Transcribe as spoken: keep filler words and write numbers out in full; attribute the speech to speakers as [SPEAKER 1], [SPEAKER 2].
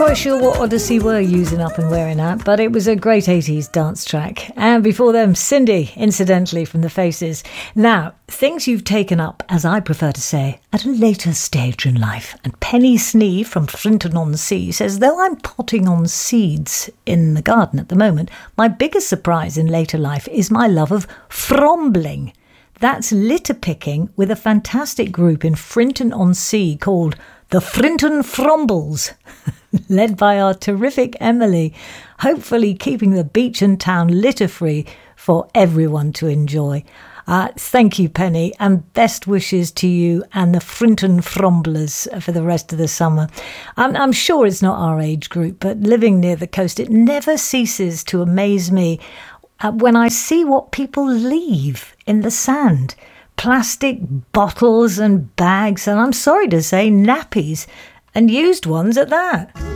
[SPEAKER 1] quite sure what Odyssey were using up and wearing out, but it was a great eighties dance track. And before them, Cindy, incidentally, from The Faces. Now, things you've taken up, as I prefer to say, at a later stage in life. And Penny Sneeve from Frinton-on-Sea says, though I'm potting on seeds in the garden at the moment, my biggest surprise in later life is my love of frombling. That's litter picking with a fantastic group in Frinton-on-Sea called the Frinton Frombles, led by our terrific Emily, hopefully keeping the beach and town litter-free for everyone to enjoy. Uh, thank you, Penny, and best wishes to you and the Frinton Fromblers for the rest of the summer. I'm, I'm sure it's not our age group, but living near the coast, it never ceases to amaze me uh, when I see what people leave in the sand. Plastic bottles and bags, and I'm sorry to say nappies, and used ones at that.